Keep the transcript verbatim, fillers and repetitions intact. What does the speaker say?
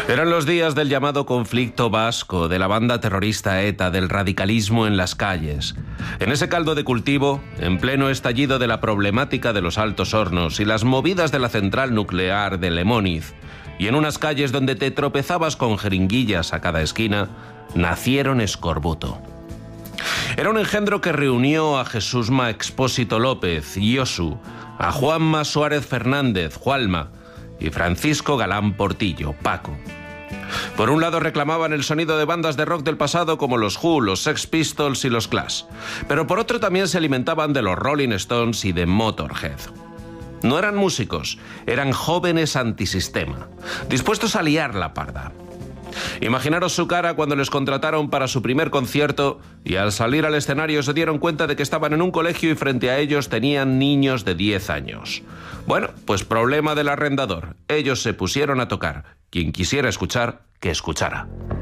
Eran los días del llamado conflicto vasco, de la banda terrorista ETA, del radicalismo en las calles. En ese caldo de cultivo, en pleno estallido de la problemática de los Altos Hornos y las movidas de la central nuclear de Lemóniz, y en unas calles donde te tropezabas con jeringuillas a cada esquina, nacieron Eskorbuto. Era un engendro que reunió a Jesúsma Expósito López, Yosu, a Juanma Suárez Fernández, Jualma, y Francisco Galán Portillo, Paco. Por un lado reclamaban el sonido de bandas de rock del pasado como los Who, los Sex Pistols y los Clash, pero por otro también se alimentaban de los Rolling Stones y de Motorhead. No eran músicos, eran jóvenes antisistema, dispuestos a liar la parda. Imaginaros su cara cuando les contrataron para su primer concierto y al salir al escenario se dieron cuenta de que estaban en un colegio y frente a ellos tenían niños de diez años. Bueno, pues problema del arrendador. Ellos se pusieron a tocar. Quien quisiera escuchar, que escuchara.